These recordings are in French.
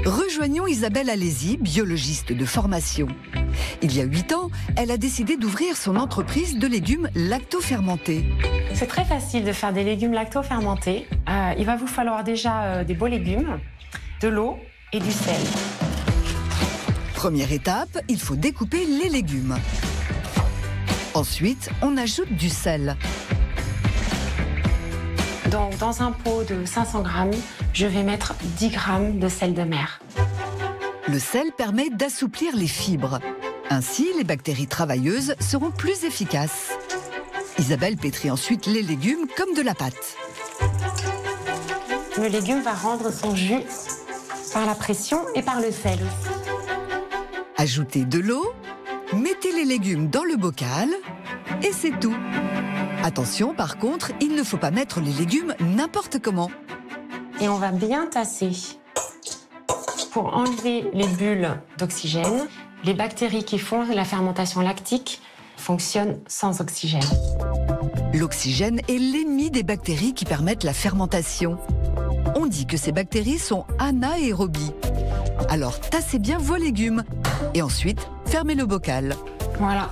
Rejoignons Isabelle Alési, biologiste de formation. Il y a 8 ans, elle a décidé d'ouvrir son entreprise de légumes lacto-fermentés. C'est très facile de faire des légumes lacto-fermentés. Il va vous falloir déjà des beaux légumes, de l'eau et du sel. Première étape, il faut découper les légumes. Ensuite, on ajoute du sel. Donc, dans un pot de 500 grammes, je vais mettre 10 grammes de sel de mer. Le sel permet d'assouplir les fibres. Ainsi, les bactéries travailleuses seront plus efficaces. Isabelle pétrit ensuite les légumes comme de la pâte. Le légume va rendre son jus par la pression et par le sel. Ajoutez de l'eau, mettez les légumes dans le bocal et c'est tout. Attention, par contre, il ne faut pas mettre les légumes n'importe comment. Et on va bien tasser pour enlever les bulles d'oxygène. Les bactéries qui font la fermentation lactique fonctionnent sans oxygène. L'oxygène est l'ennemi des bactéries qui permettent la fermentation. On dit que ces bactéries sont anaérobies. Alors tassez bien vos légumes et ensuite fermez le bocal. Voilà.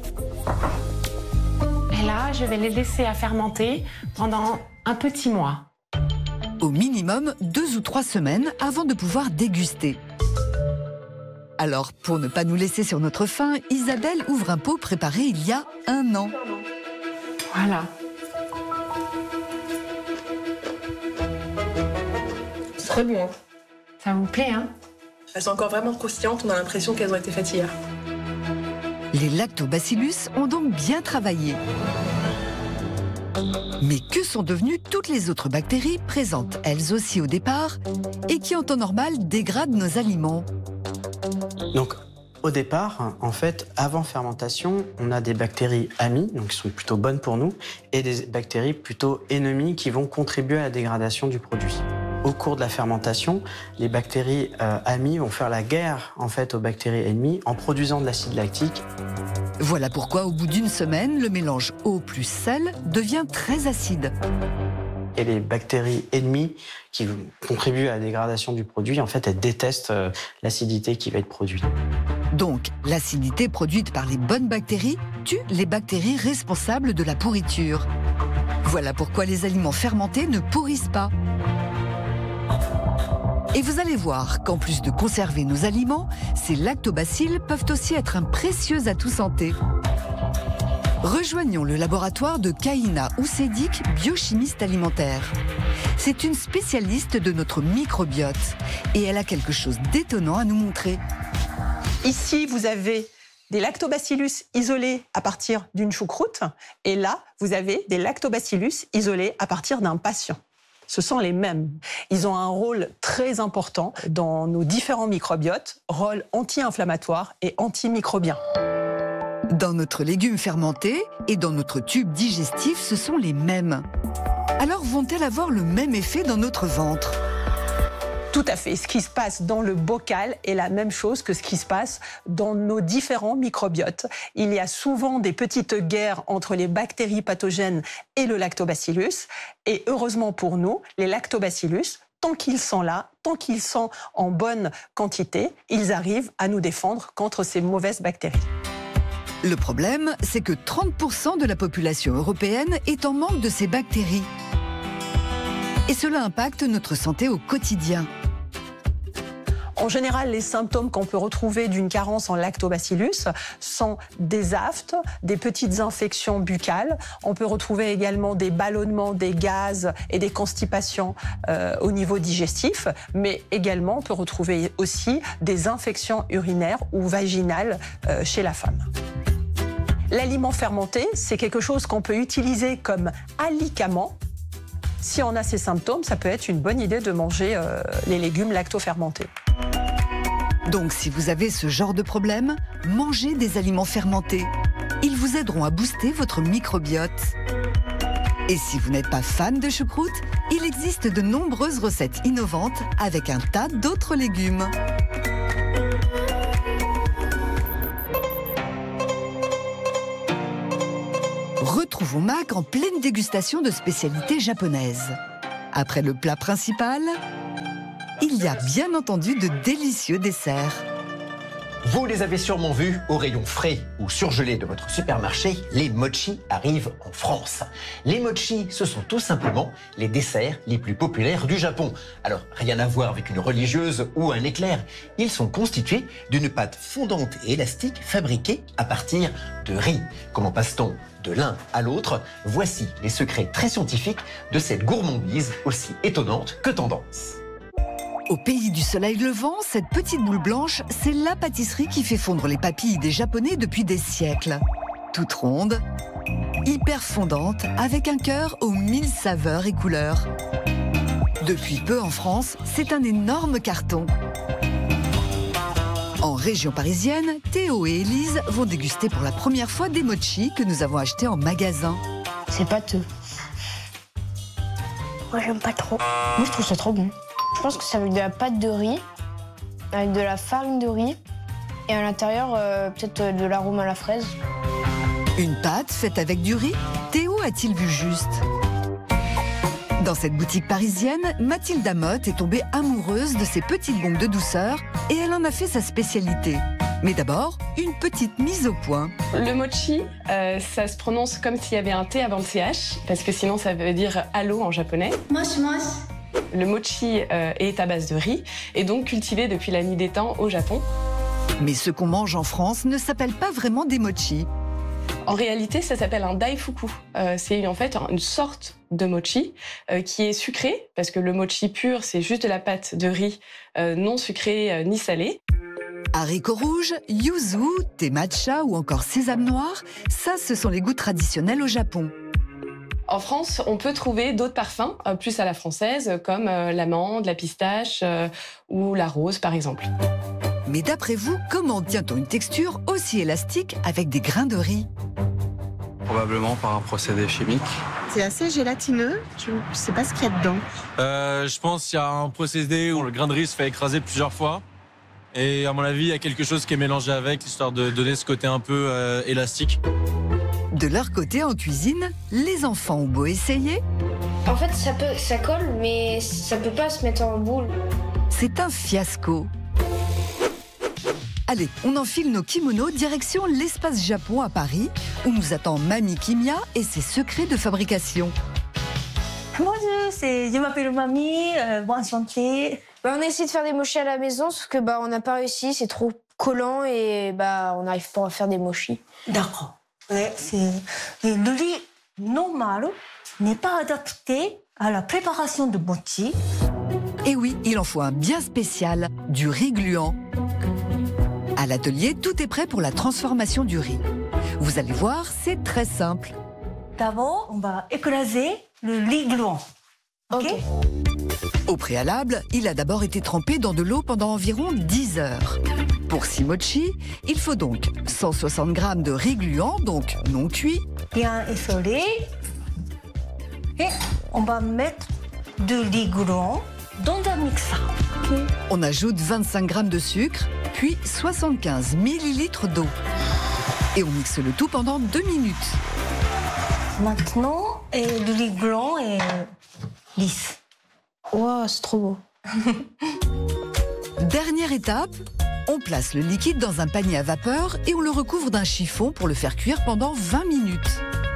Et là, je vais les laisser à fermenter pendant un petit mois. Au minimum 2 ou 3 semaines avant de pouvoir déguster. Alors, pour ne pas nous laisser sur notre faim, Isabelle ouvre un pot préparé il y a 1 an. Voilà. C'est très bon. Ça vous plaît, hein? Elles sont encore vraiment croustillantes, on a l'impression qu'elles ont été faites hier. Les lactobacillus ont donc bien travaillé. Mais que sont devenues toutes les autres bactéries présentes elles aussi au départ et qui en temps normal dégradent nos aliments? Donc, au départ, en fait, avant fermentation, on a des bactéries amies, donc qui sont plutôt bonnes pour nous, et des bactéries plutôt ennemies qui vont contribuer à la dégradation du produit. Au cours de la fermentation, les bactéries amies vont faire la guerre en fait aux bactéries ennemies en produisant de l'acide lactique. Voilà pourquoi au bout d'1 semaine, le mélange eau plus sel devient très acide. Et les bactéries ennemies qui contribuent à la dégradation du produit, en fait, elles détestent l'acidité qui va être produite. Donc, l'acidité produite par les bonnes bactéries tue les bactéries responsables de la pourriture. Voilà pourquoi les aliments fermentés ne pourrissent pas. Et vous allez voir qu'en plus de conserver nos aliments, ces lactobacilles peuvent aussi être un précieux atout santé. Rejoignons le laboratoire de Kaïna Oussedik, biochimiste alimentaire. C'est une spécialiste de notre microbiote et elle a quelque chose d'étonnant à nous montrer. Ici, vous avez des lactobacillus isolés à partir d'une choucroute et là, vous avez des lactobacillus isolés à partir d'un patient. Ce sont les mêmes. Ils ont un rôle très important dans nos différents microbiotes, rôle anti-inflammatoire et antimicrobien. Dans notre légume fermenté et dans notre tube digestif, ce sont les mêmes. Alors vont-elles avoir le même effet dans notre ventre ? Tout à fait. Ce qui se passe dans le bocal est la même chose que ce qui se passe dans nos différents microbiotes. Il y a souvent des petites guerres entre les bactéries pathogènes et le lactobacillus. Et heureusement pour nous, les lactobacillus, tant qu'ils sont là, tant qu'ils sont en bonne quantité, ils arrivent à nous défendre contre ces mauvaises bactéries. Le problème, c'est que 30% de la population européenne est en manque de ces bactéries. Et cela impacte notre santé au quotidien. En général, les symptômes qu'on peut retrouver d'une carence en lactobacillus sont des aphtes, des petites infections buccales. On peut retrouver également des ballonnements, des gaz et des constipations au niveau digestif. Mais également, on peut retrouver aussi des infections urinaires ou vaginales chez la femme. L'aliment fermenté, c'est quelque chose qu'on peut utiliser comme alicament. Si on a ces symptômes, ça peut être une bonne idée de manger les légumes lacto-fermentés. Donc, si vous avez ce genre de problème, mangez des aliments fermentés. Ils vous aideront à booster votre microbiote. Et si vous n'êtes pas fan de choucroute, il existe de nombreuses recettes innovantes avec un tas d'autres légumes. Retrouvons Mac en pleine dégustation de spécialités japonaises. Après le plat principal, il y a bien entendu de délicieux desserts. Vous les avez sûrement vus au rayon frais ou surgelé de votre supermarché, les mochis arrivent en France. Les mochis, ce sont tout simplement les desserts les plus populaires du Japon. Alors, rien à voir avec une religieuse ou un éclair. Ils sont constitués d'une pâte fondante et élastique fabriquée à partir de riz. Comment passe-t-on de l'un à l'autre? Voici les secrets très scientifiques de cette gourmandise aussi étonnante que tendance. Au pays du soleil levant, cette petite boule blanche, c'est la pâtisserie qui fait fondre les papilles des Japonais depuis des siècles. Toute ronde, hyper fondante, avec un cœur aux 1000 saveurs et couleurs. Depuis peu en France, c'est un énorme carton. En région parisienne, Théo et Élise vont déguster pour la première fois des mochis que nous avons achetés en magasin. C'est pâteux. Moi, j'aime pas trop. Moi, je trouve ça trop bon. Je pense que c'est avec de la pâte de riz, avec de la farine de riz, et à l'intérieur, peut-être de l'arôme à la fraise. Une pâte faite avec du riz? Théo a-t-il vu juste? Dans cette boutique parisienne, Mathilde Amotte est tombée amoureuse de ces petites bombes de douceur et elle en a fait sa spécialité. Mais d'abord, une petite mise au point. Le mochi, ça se prononce comme s'il y avait un T avant le CH, parce que sinon ça veut dire allô en japonais. Moche. Le mochi est à base de riz et donc cultivé depuis la nuit des temps au Japon. Mais ce qu'on mange en France ne s'appelle pas vraiment des mochis. En réalité, ça s'appelle un daifuku. C'est en fait une sorte de mochi qui est sucré, parce que le mochi pur, c'est juste de la pâte de riz non sucrée ni salée. Haricots rouges, yuzu, thé matcha ou encore sésame noir, ça, ce sont les goûts traditionnels au Japon. En France, on peut trouver d'autres parfums, plus à la française, comme l'amande, la pistache ou la rose, par exemple. Mais d'après vous, comment obtient-on une texture aussi élastique avec des grains de riz? Probablement par un procédé chimique. C'est assez gélatineux, je ne sais pas ce qu'il y a dedans. Je pense qu'il y a un procédé où le grain de riz se fait écraser plusieurs fois. Et à mon avis, il y a quelque chose qui est mélangé avec, histoire de donner ce côté un peu élastique. De leur côté, en cuisine, les enfants ont beau essayer. En fait, ça colle, mais ça peut pas se mettre en boule. C'est un fiasco. Allez, on enfile nos kimonos direction l'espace Japon à Paris, où nous attend Mamie Kimia et ses secrets de fabrication. Bonjour, je m'appelle Mamie, bonne santé. On a essayé de faire des mochis à la maison, sauf que on n'a pas réussi, c'est trop collant et on n'arrive pas à faire des mochis. D'accord. Ouais, le riz normal n'est pas adapté à la préparation de mochi. Et oui, il en faut un bien spécial, du riz gluant. À l'atelier, tout est prêt pour la transformation du riz. Vous allez voir, c'est très simple. D'abord, on va écraser le riz gluant. OK. Au préalable, il a d'abord été trempé dans de l'eau pendant environ 10 heures. Pour 6 mochis, il faut donc 160 g de riz gluant, donc non cuit. Bien essoré. Et on va mettre du riz gluant dans un mixeur. Okay. On ajoute 25 g de sucre, puis 75 ml d'eau. Et on mixe le tout pendant 2 minutes. Maintenant, le riz gluant est lisse. Wow, c'est trop beau. Dernière étape, on place le liquide dans un panier à vapeur et on le recouvre d'un chiffon pour le faire cuire pendant 20 minutes.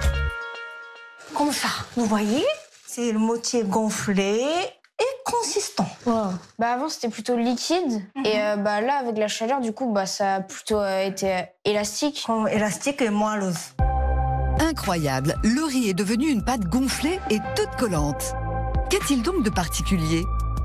Comme ça, vous voyez, c'est le moitié gonflé et consistant. Wow. Avant, c'était plutôt liquide. Et là, avec la chaleur, du coup, ça a plutôt été élastique. Élastique et moelleuse. Incroyable, le riz est devenu une pâte gonflée et toute collante. Qu'a-t-il donc de particulier?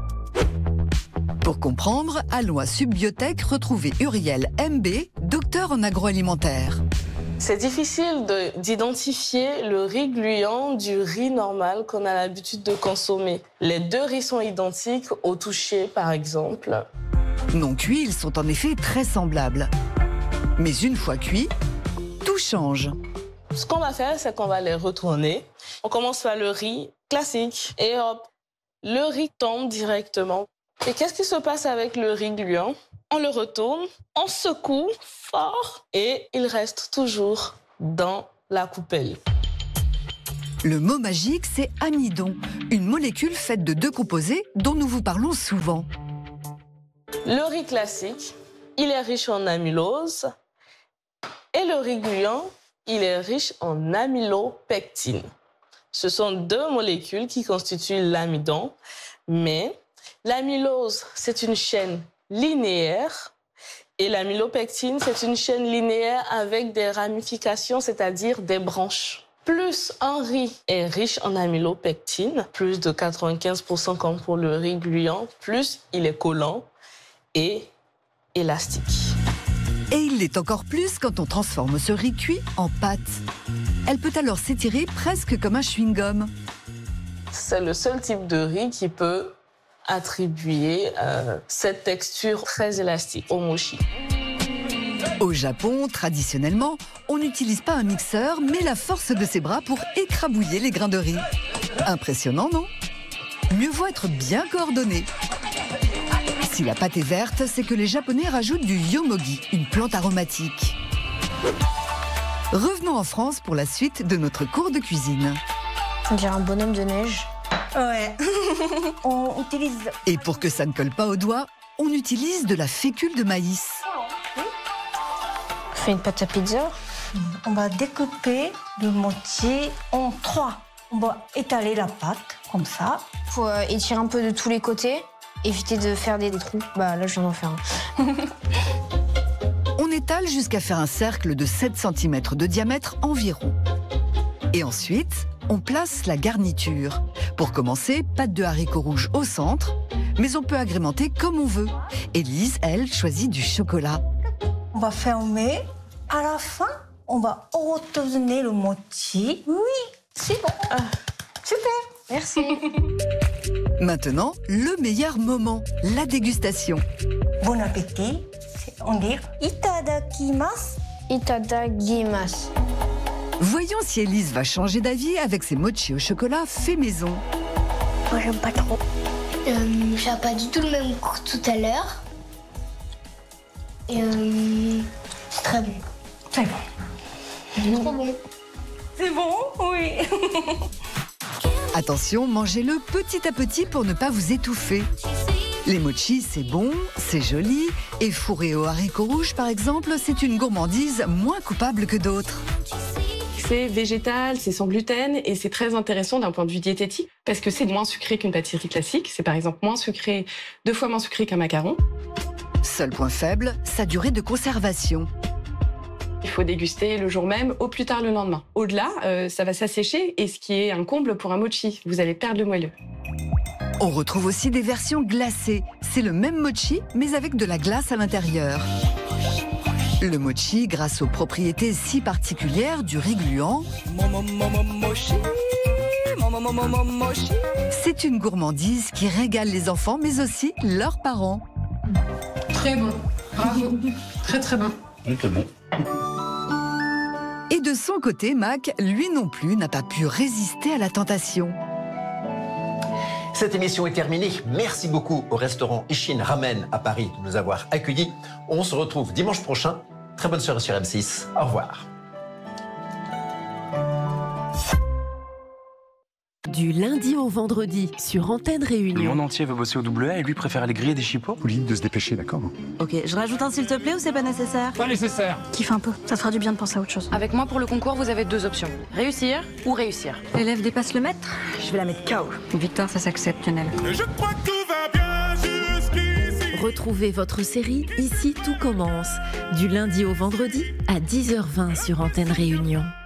Pour comprendre, allons à Subbiotech retrouver Uriel MB, docteur en agroalimentaire. C'est difficile d'identifier le riz gluant du riz normal qu'on a l'habitude de consommer. Les deux riz sont identiques au toucher, par exemple. Non cuits, ils sont en effet très semblables. Mais une fois cuits, tout change. Ce qu'on va faire, c'est qu'on va les retourner. On commence par le riz classique et hop, le riz tombe directement. Et qu'est-ce qui se passe avec le riz gluant? On le retourne, on secoue fort et il reste toujours dans la coupelle. Le mot magique, c'est amidon, une molécule faite de 2 composés dont nous vous parlons souvent. Le riz classique, il est riche en amylose. Et le riz gluant, il est riche en amylopectine. Ce sont deux molécules qui constituent l'amidon, mais l'amylose, c'est une chaîne linéaire et l'amylopectine, c'est une chaîne linéaire avec des ramifications, c'est-à-dire des branches. Plus un riz est riche en amylopectine, plus de 95% comme pour le riz gluant, plus il est collant et élastique. Et il l'est encore plus quand on transforme ce riz cuit en pâte. Elle peut alors s'étirer presque comme un chewing-gum. C'est le seul type de riz qui peut attribuer cette texture très élastique au mochi. Au Japon, traditionnellement, on n'utilise pas un mixeur, mais la force de ses bras pour écrabouiller les grains de riz. Impressionnant, non? Mieux vaut être bien coordonné. Si la pâte est verte, c'est que les Japonais rajoutent du yomogi, une plante aromatique. Revenons en France pour la suite de notre cours de cuisine. On dirait un bonhomme de neige. Ouais. On utilise... Et pour que ça ne colle pas aux doigts, on utilise de la fécule de maïs. On fait une pâte à pizza. On va découper le mochi en 3. On va étaler la pâte comme ça. Faut étirer un peu de tous les côtés. Éviter de faire des trous. Bah là, je viens d'en faire un. On étale jusqu'à faire un cercle de 7 cm de diamètre environ. Et ensuite, on place la garniture. Pour commencer, pâte de haricots rouges au centre, mais on peut agrémenter comme on veut. Élise, elle, choisit du chocolat. On va fermer. À la fin, on va retourner le mochi. Oui, c'est bon. Super. Merci. Maintenant, le meilleur moment, la dégustation. Bon appétit. On dit itadakimasu. Itadakimasu. Voyons si Élise va changer d'avis avec ses mochis au chocolat fait maison. Moi, j'aime pas trop. Ça n'a pas du tout le même goût que tout à l'heure. Et c'est très bon. C'est bon. Trop bon. C'est bon, oui. Attention, mangez-le petit à petit pour ne pas vous étouffer. Les mochis, c'est bon, c'est joli, et fourré aux haricots rouges, par exemple, c'est une gourmandise moins coupable que d'autres. C'est végétal, c'est sans gluten et c'est très intéressant d'un point de vue diététique parce que c'est moins sucré qu'une pâtisserie classique. C'est par exemple moins sucré, 2 fois moins sucré qu'un macaron. Seul point faible, sa durée de conservation. Il faut déguster le jour même, au plus tard le lendemain. Au-delà, ça va s'assécher et ce qui est un comble pour un mochi. Vous allez perdre le moelleux. On retrouve aussi des versions glacées. C'est le même mochi, mais avec de la glace à l'intérieur. Le mochi, grâce aux propriétés si particulières du riz gluant, c'est une gourmandise qui régale les enfants, mais aussi leurs parents. Très bon, bravo, très très bon. C'est bon. Et de son côté, Mac, lui non plus, n'a pas pu résister à la tentation. Cette émission est terminée. Merci beaucoup au restaurant Ishin Ramen à Paris de nous avoir accueillis. On se retrouve dimanche prochain. Très bonne soirée sur M6. Au revoir. Du lundi au vendredi sur Antenne Réunion. Le monde entier veut bosser au AA et lui préfère aller griller des chipots. Faut limite de se dépêcher, d'accord? Ok, je rajoute un s'il te plaît ou c'est pas nécessaire? Pas nécessaire. Kiffe un peu, ça fera du bien de penser à autre chose. Avec moi pour le concours, vous avez 2 options. Réussir ou réussir. L'élève dépasse le maître, je vais la mettre KO. Victoire, ça s'accepte, Lionel. Je crois que tout va bien jusqu'ici. Retrouvez votre série Ici tout commence, du lundi au vendredi à 10h20 sur Antenne Réunion.